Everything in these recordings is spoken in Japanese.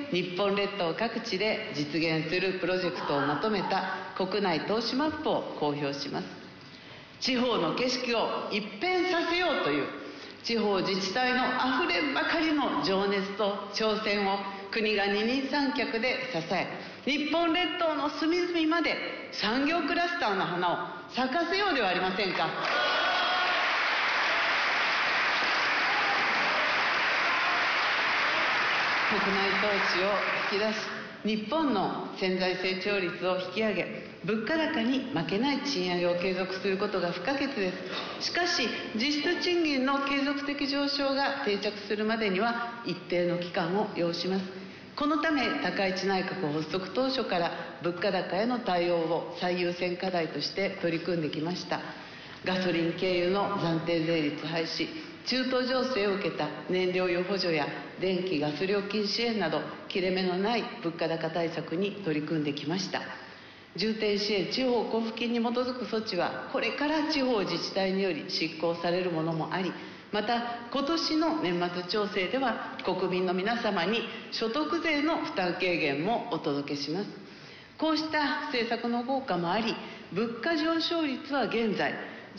日本列島各地で実現するプロジェクトをまとめた国内投資マップを公表します。地方の景色を一変させようという地方自治体のあふれんばかりの情熱と挑戦を国が二人三脚で支え、日本列島の隅々まで産業クラスターの花を咲かせようではありませんか。国内投資を引き出し、日本の潜在成長率を引き上げ、物価高に負けない賃上げを継続することが不可欠です。しかし、実質賃金の継続的上昇が定着するまでには一定の期間を要します。このため、高市内閣発足当初から物価高への対応を最優先課題として取り組んできました。ガソリン経由の暫定税率廃止、中東情勢を受けた燃料油補助や電気・ガス料金支援など切れ目のない物価高対策に取り組んできました。重点支援地方交付金に基づく措置はこれから地方自治体により執行されるものもあり、また今年の年末調整では国民の皆様に所得税の負担軽減もお届けします。こうした政策の効果もあり、物価上昇率は現在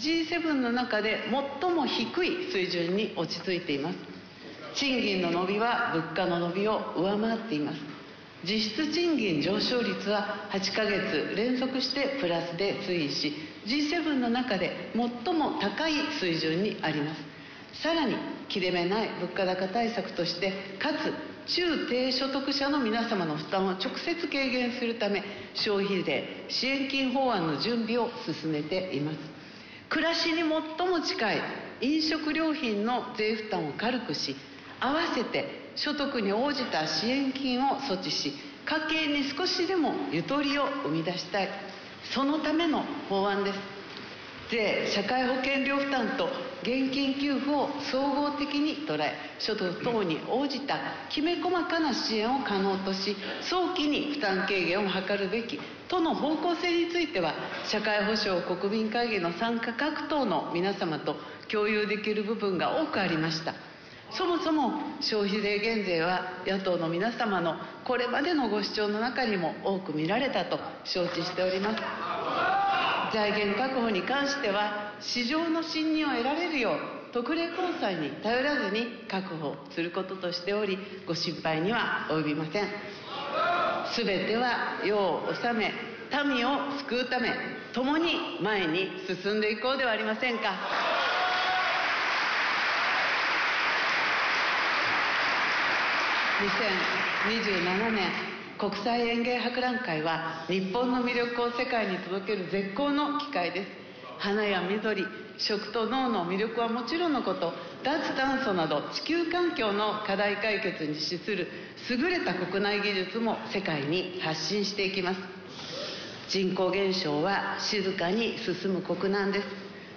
G7 の中で最も低い水準に落ち着いています。賃金の伸びは物価の伸びを上回っています。実質賃金上昇率は8ヶ月連続してプラスで推移し、G7 の中で最も高い水準にあります。さらに切れ目ない物価高対策として、かつ中低所得者の皆様の負担を直接軽減するため、消費税支援金法案の準備を進めています。暮らしに最も近い飲食料品の税負担を軽くし、合わせて所得に応じた支援金を措置し、家計に少しでもゆとりを生み出したい、そのための法案です。税・社会保険料負担と現金給付を総合的に捉え、所得等に応じたきめ細かな支援を可能とし、早期に負担軽減を図るべきとの方向性については、社会保障国民会議の参加各党の皆様と共有できる部分が多くありました。そもそも消費税減税は野党の皆様のこれまでのご主張の中にも多く見られたと承知しております。財源確保に関しては市場の信任を得られるよう特例公債に頼らずに確保することとしており、ご心配には及びません。すべては世を治め民を救うため、共に前に進んでいこうではありませんか。2027年国際園芸博覧会は日本の魅力を世界に届ける絶好の機会です。花や緑、食と農の魅力はもちろんのこと、脱炭素など地球環境の課題解決に資する優れた国内技術も世界に発信していきます。人口減少は静かに進む国難です。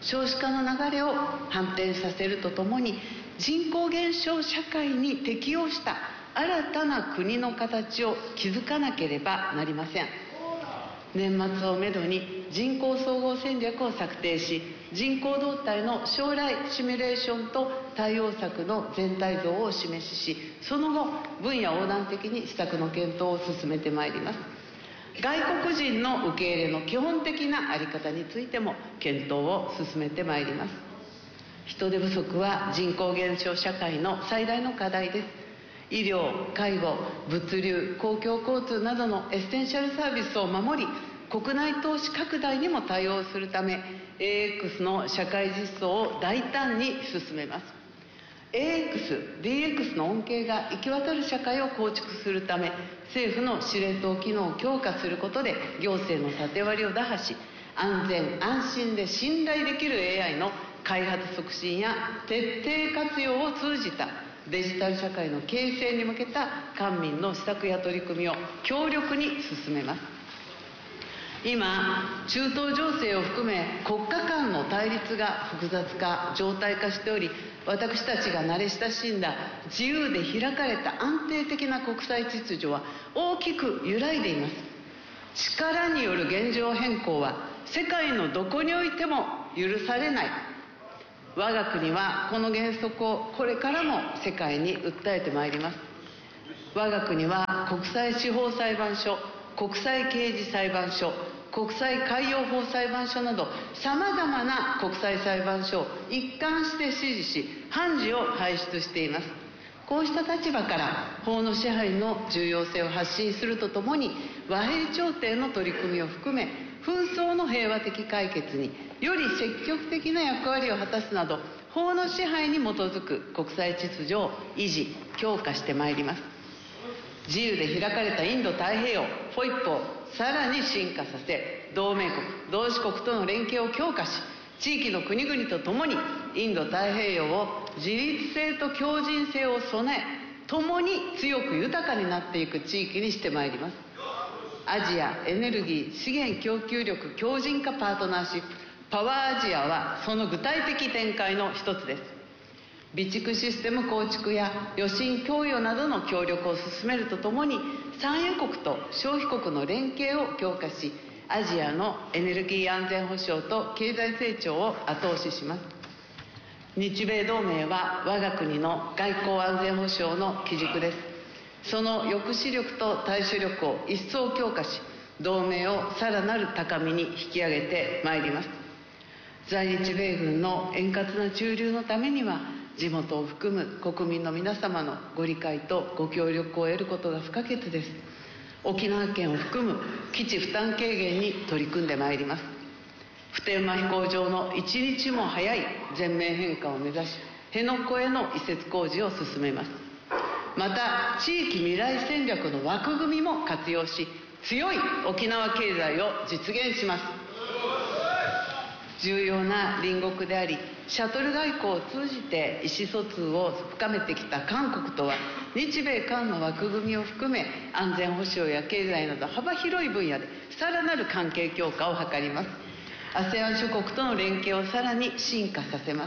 少子化の流れを反転させるとともに、人口減少社会に適応した新たな国の形を築かなければなりません。年末をめどに人口総合戦略を策定し、人口動態の将来シミュレーションと対応策の全体像をお示しし、その後分野横断的に施策の検討を進めてまいります。外国人の受け入れの基本的な在り方についても検討を進めてまいります。人手不足は人口減少社会の最大の課題です。医療、介護、物流、公共交通などのエッセンシャルサービスを守り、国内投資拡大にも対応するため、AX の社会実装を大胆に進めます。AX、DX の恩恵が行き渡る社会を構築するため、政府の司令塔機能を強化することで行政の縦割りを打破し、安全安心で信頼できる AI の開発促進や徹底活用を通じたデジタル社会の形成に向けた官民の施策や取り組みを強力に進めます。今、中東情勢を含め国家間の対立が複雑化、常態化しており、私たちが慣れ親しんだ自由で開かれた安定的な国際秩序は大きく揺らいでいます。力による現状変更は世界のどこにおいても許されない。我が国はこの原則をこれからも世界に訴えてまいります。 我が国は国際司法裁判所、国際刑事裁判所、国際海洋法裁判所などさまざまな国際裁判所を一貫して支持し、判事を輩出しています。こうした立場から法の支配の重要性を発信するとともに、和平調停の取り組みを含め紛争の平和的解決により積極的な役割を果たすなど、法の支配に基づく国際秩序を維持・強化してまいります。自由で開かれたインド太平洋FOIPをさらに進化させ、同盟国・同志国との連携を強化し、地域の国々とともにインド太平洋を自立性と強靭性を備え、共に強く豊かになっていく地域にしてまいります。アジアエネルギー資源供給力強靭化パートナーシップパワーアジアはその具体的展開の一つです。備蓄システム構築や余震供与などの協力を進めるとともに、産油国と消費国の連携を強化し、アジアのエネルギー安全保障と経済成長を後押しします。日米同盟は我が国の外交安全保障の基軸です。その抑止力と対処力を一層強化し、同盟をさらなる高みに引き上げてまいります。在日米軍の円滑な駐留のためには、地元を含む国民の皆様のご理解とご協力を得ることが不可欠です。沖縄県を含む基地負担軽減に取り組んでまいります。普天間飛行場の一日も早い全面返還を目指し、辺野古への移設工事を進めます。また、地域未来戦略の枠組みも活用し、強い沖縄経済を実現します。重要な隣国であり、シャトル外交を通じて意思疎通を深めてきた韓国とは、日米韓の枠組みを含め、安全保障や経済など幅広い分野でさらなる関係強化を図ります。ASEAN 諸国との連携をさらに進化させます。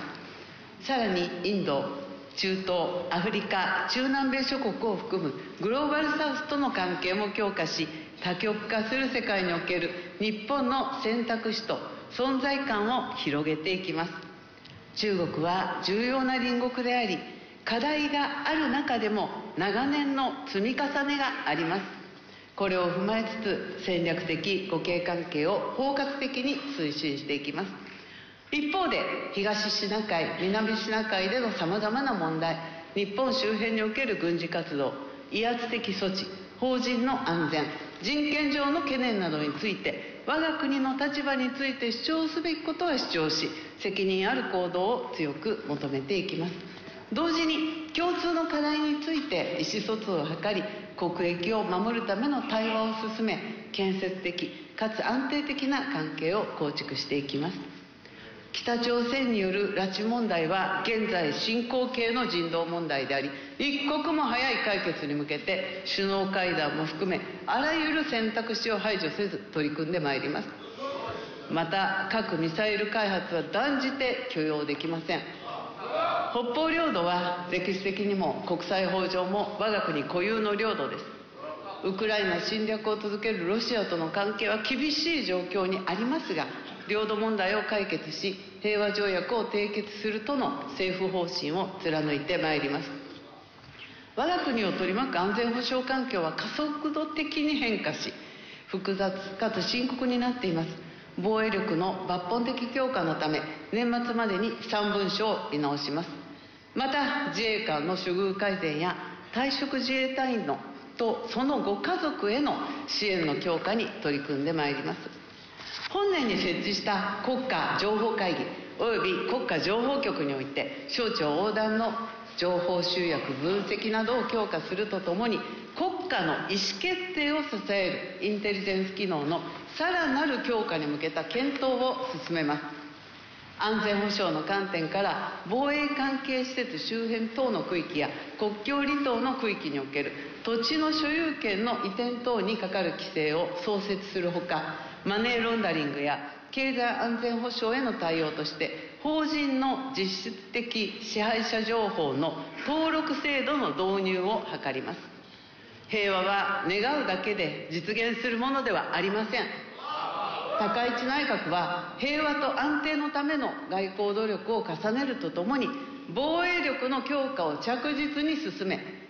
さらにインド、中東、アフリカ、中南米諸国を含むグローバルサウスとの関係も強化し、多極化する世界における日本の選択肢と存在感を広げていきます。中国は重要な隣国であり、課題がある中でも長年の積み重ねがあります。これを踏まえつつ、戦略的互恵関係を包括的に推進していきます。一方で、東シナ海、南シナ海でのさまざまな問題、日本周辺における軍事活動、威圧的措置、邦人の安全、人権上の懸念などについて、我が国の立場について主張すべきことは主張し、責任ある行動を強く求めていきます。同時に共通の課題について意思疎通を図り、国益を守るための対話を進め、建設的かつ安定的な関係を構築していきます。北朝鮮による拉致問題は現在進行形の人道問題であり、一刻も早い解決に向けて首脳会談も含め、あらゆる選択肢を排除せず取り組んでまいります。また、核・ミサイル開発は断じて許容できません。北方領土は歴史的にも国際法上も我が国固有の領土です。ウクライナ侵略を続けるロシアとの関係は厳しい状況にありますが、領土問題を解決し、平和条約を締結するとの政府方針を貫いてまいります。我が国を取り巻く安全保障環境は加速度的に変化し、複雑かつ深刻になっています。防衛力の抜本的強化のため、年末までに3文書を見直します。また、自衛官の処遇改善や退職自衛隊員のとそのご家族への支援の強化に取り組んでまいります。本年に設置した国家情報会議及び国家情報局において、省庁横断の情報集約分析などを強化するとともに、国家の意思決定を支えるインテリジェンス機能のさらなる強化に向けた検討を進めます。安全保障の観点から防衛関係施設周辺等の区域や国境離島の区域における土地の所有権の移転等にかかる規制を創設するほか、マネーロンダリングや経済安全保障への対応として、法人の実質的支配者情報の登録制度の導入を図ります。平和は願うだけで実現するものではありません。高市内閣は平和と安定のための外交努力を重ねるとともに、防衛力の強化を着実に進め、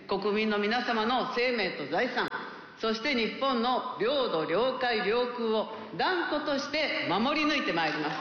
国民の皆様の生命と財産、そして日本の領土、領海、領空を断固として守り抜いてまいります。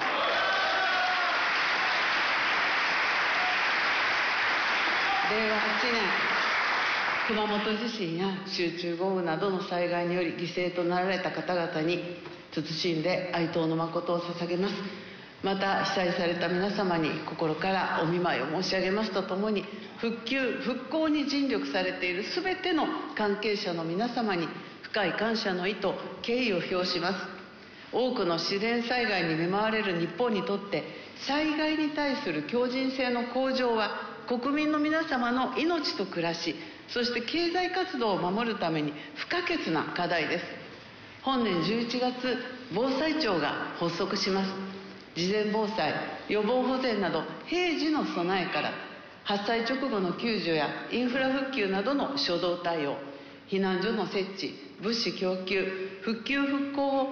令和8年、熊本地震や集中豪雨などの災害により犠牲となられた方々に謹んで哀悼の誠を捧げます。また被災された皆様に心からお見舞いを申し上げますとともに、復旧・復興に尽力されているすべての関係者の皆様に深い感謝の意と敬意を表します。多くの自然災害に見舞われる日本にとって、災害に対する強靭性の向上は国民の皆様の命と暮らし、そして経済活動を守るために不可欠な課題です。本年11月、防災庁が発足します。事前防災、予防保全など平時の備えから、発災直後の救助やインフラ復旧などの初動対応、避難所の設置、物資供給、復旧復興を